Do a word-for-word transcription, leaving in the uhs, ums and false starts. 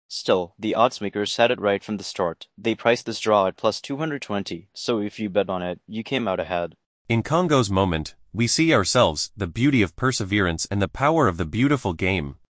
Still, the odds makers had it right from the start. They priced this draw at plus two hundred twenty, so if you bet on it, you came out ahead. In Congo's moment, we see ourselves, the beauty of perseverance and the power of the beautiful game.